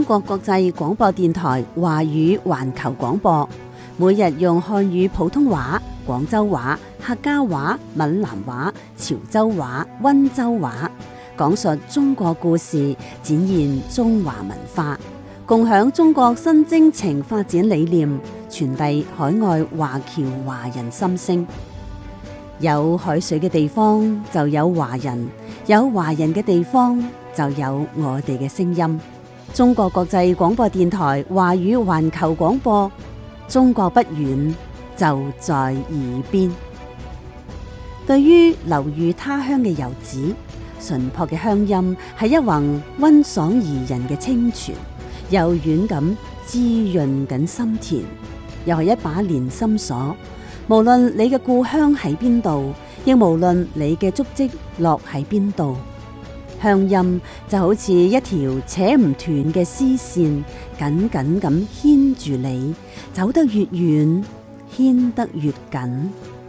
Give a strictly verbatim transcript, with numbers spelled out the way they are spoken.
國國際廣播電台華語環球廣播，每日用漢語普通話、廣州話、客家話、閩南話、潮州話、溫州話，講述中國故事，展現中華文化，共享中國新征程發展理念，傳遞海外華僑華人心聲。有海水嘅地方就有華人，有華人嘅地方就有我哋嘅聲音。中國國際廣播電台華語環球廣播，中國不遠，就在耳邊。對於流寓他鄉嘅遊子，純樸嘅鄉音係一泓溫爽宜人嘅清泉，柔軟咁滋潤緊心田，又係一把連心鎖。無論你嘅故鄉喺邊度，亦無論你嘅足跡落喺邊度，鄉音就好似一條扯唔斷嘅絲線，緊緊咁牽住你，走得越遠，牽得越緊。